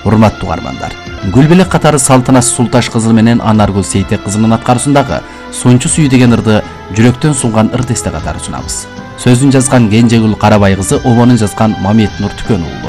Урматтуу угармандар, Гүлбелек катары Салтанат Султаш кызы менен Анаргүл Сейтек кызынын аткаруусундагы Сончу сүйүү деген ырды жүрөктөн сунган ыр тесте катары сунабыз. Сөзүн жазган Кенжегүл Карабай кызы, обонун жазган Мамет Нур Түкөнұлы.